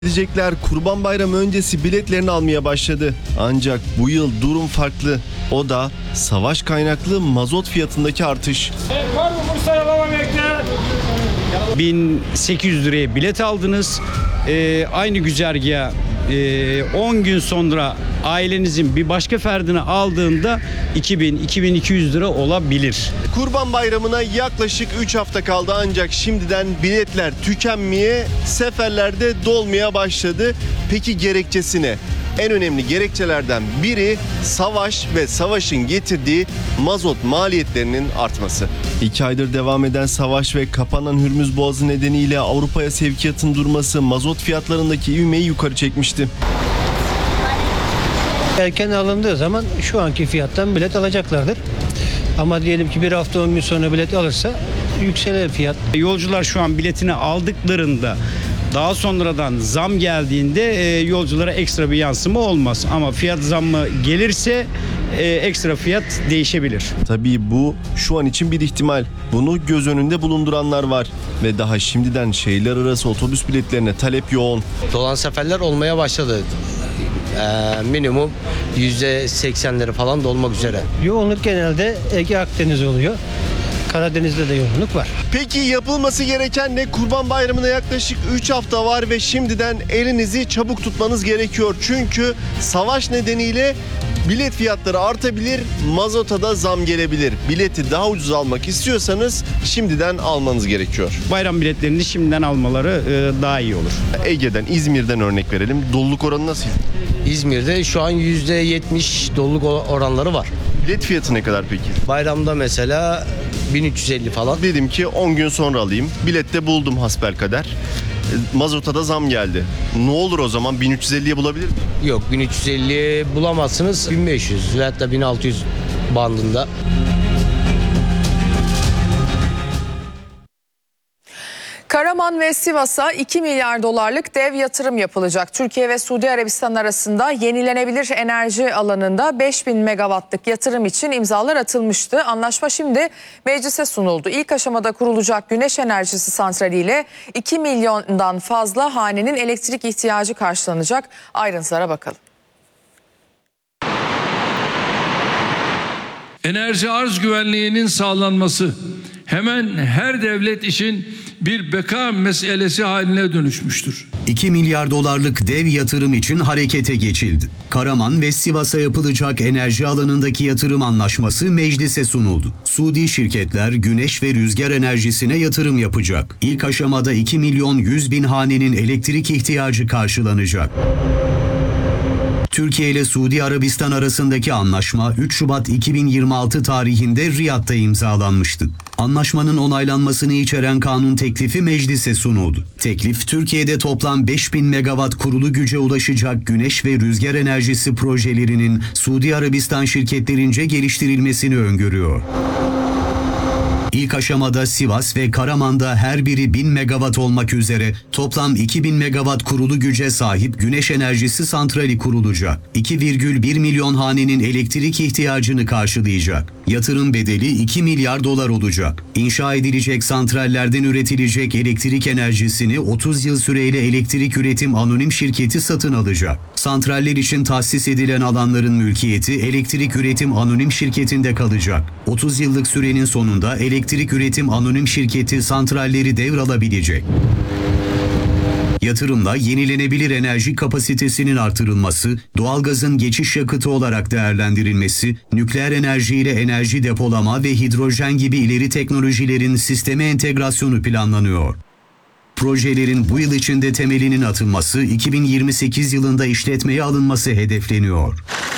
Gidecekler Kurban Bayramı öncesi biletlerini almaya başladı. Ancak bu yıl durum farklı. O da savaş kaynaklı mazot fiyatındaki artış. Var mı Bursa'ya baba bekle? 1800 liraya bilet aldınız. Aynı güzergaha 10 gün sonra ailenizin bir başka ferdini aldığında 2000-2200 lira olabilir. Kurban Bayramı'na yaklaşık 3 hafta kaldı ancak şimdiden biletler tükenmeye, seferlerde dolmaya başladı. Peki gerekçesi ne? En önemli gerekçelerden biri savaş ve savaşın getirdiği mazot maliyetlerinin artması. 2 aydır devam eden savaş ve kapanan Hürmüz Boğazı nedeniyle Avrupa'ya sevkiyatın durması mazot fiyatlarındaki ivmeyi yukarı çekmişti. Erken alındığı zaman şu anki fiyattan bilet alacaklardır. Ama diyelim ki bir hafta 10 gün sonra bilet alırsa yükselir fiyat. Yolcular şu an biletini aldıklarında daha sonradan zam geldiğinde yolculara ekstra bir yansıma olmaz. Ama fiyat zammı gelirse ekstra fiyat değişebilir. Tabii bu şu an için bir ihtimal. Bunu göz önünde bulunduranlar var. Ve daha şimdiden şehirler arası otobüs biletlerine talep yoğun. Dolan seferler olmaya başladı. Minimum %80'leri falan dolmak üzere. Yoğunluk genelde Ege Akdeniz oluyor. Karadeniz'de de yoğunluk var. Peki yapılması gereken ne? Kurban Bayramı'na yaklaşık 3 hafta var ve şimdiden elinizi çabuk tutmanız gerekiyor. Çünkü savaş nedeniyle bilet fiyatları artabilir, mazota da zam gelebilir. Bileti daha ucuz almak istiyorsanız şimdiden almanız gerekiyor. Bayram biletlerini şimdiden almaları daha iyi olur. Ege'den, İzmir'den örnek verelim. Doluluk oranı nasıl? İzmir'de şu an %70 doluluk oranları var. Bilet fiyatı ne kadar peki? Bayramda mesela 1350 falan. Dedim ki 10 gün sonra alayım. Bilette buldum hasbelkader. Mazota da zam geldi. Ne olur o zaman 1350'ye bulabilir miyim? Yok 1350 bulamazsınız. 1500 ve hatta 1600 bandında. Karaman ve Sivas'a 2 milyar dolarlık dev yatırım yapılacak. Türkiye ve Suudi Arabistan arasında yenilenebilir enerji alanında 5000 megawattlık yatırım için imzalar atılmıştı. Anlaşma şimdi meclise sunuldu. İlk aşamada kurulacak güneş enerjisi santraliyle 2 milyondan fazla hanenin elektrik ihtiyacı karşılanacak. Ayrıntılara bakalım. Enerji arz güvenliğinin sağlanması hemen her devlet için bir beka meselesi haline dönüşmüştür. 2 milyar dolarlık dev yatırım için harekete geçildi. Karaman ve Sivas'a yapılacak enerji alanındaki yatırım anlaşması meclise sunuldu. Suudi şirketler güneş ve rüzgar enerjisine yatırım yapacak. İlk aşamada 2 milyon 100 bin hanenin elektrik ihtiyacı karşılanacak. Türkiye ile Suudi Arabistan arasındaki anlaşma 3 Şubat 2026 tarihinde Riyad'da imzalanmıştı. Anlaşmanın onaylanmasını içeren kanun teklifi meclise sunuldu. Teklif, Türkiye'de toplam 5000 megawatt kurulu güce ulaşacak güneş ve rüzgar enerjisi projelerinin Suudi Arabistan şirketlerince geliştirilmesini öngörüyor. İlk aşamada Sivas ve Karaman'da her biri 1000 megawatt olmak üzere toplam 2000 megawatt kurulu güce sahip güneş enerjisi santrali kurulacak. 2,1 milyon hanenin elektrik ihtiyacını karşılayacak. Yatırım bedeli 2 milyar dolar olacak. İnşa edilecek santrallerden üretilecek elektrik enerjisini 30 yıl süreyle Elektrik Üretim Anonim Şirketi satın alacak. Santraller için tahsis edilen alanların mülkiyeti Elektrik Üretim Anonim Şirketi'nde kalacak. 30 yıllık sürenin sonunda Elektrik Üretim Anonim Şirketi santralleri devralabilecek. Yatırımla yenilenebilir enerji kapasitesinin artırılması, doğalgazın geçiş yakıtı olarak değerlendirilmesi, nükleer enerji ile enerji depolama ve hidrojen gibi ileri teknolojilerin sisteme entegrasyonu planlanıyor. Projelerin bu yıl içinde temelinin atılması, 2028 yılında işletmeye alınması hedefleniyor.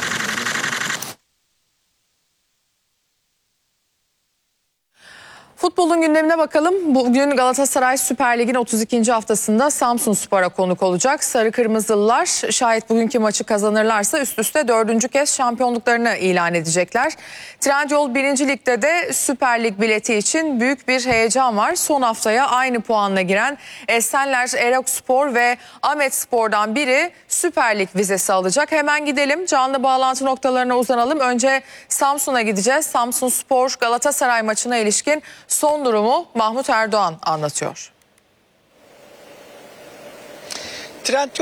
Futbolun gündemine bakalım. Bugün Galatasaray Süper Lig'in 32. haftasında Samsunspor'a konuk olacak. Sarı Kırmızılılar şayet bugünkü maçı kazanırlarsa üst üste 4. kez şampiyonluklarını ilan edecekler. Trendyol 1. Lig'de de Süper Lig bileti için büyük bir heyecan var. Son haftaya aynı puanla giren Esenler, Erokspor ve Ahmetspor'dan biri Süper Lig vizesi alacak. Hemen gidelim, canlı bağlantı noktalarına uzanalım. Önce Samsun'a gideceğiz. Samsunspor Galatasaray maçına ilişkin son durumu Mahmut Erdoğan anlatıyor. trend